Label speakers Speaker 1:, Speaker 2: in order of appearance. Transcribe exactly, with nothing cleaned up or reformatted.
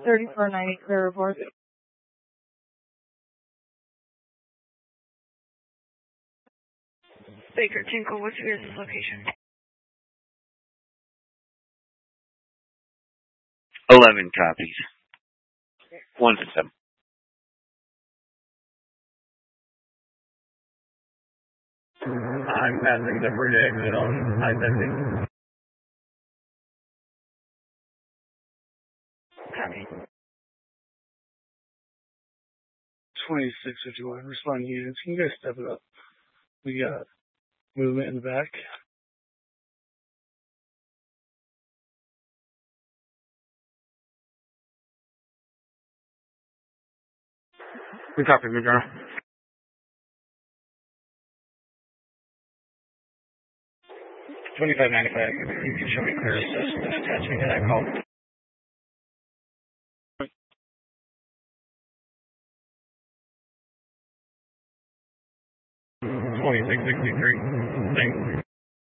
Speaker 1: thirty-four ninety, clear report.
Speaker 2: Baker Tinkle, what's your business location?
Speaker 3: Eleven copies. One to seven.
Speaker 4: I'm passing the bridge exit on I seventy.
Speaker 2: Copy.
Speaker 5: twenty-six fifty-one, responding units. Can you guys step it up? We got movement in the back.
Speaker 4: We copy, Major General. twenty-five ninety-five, you can show me clear assist attaching to that call. twenty-six sixty-three, thanks.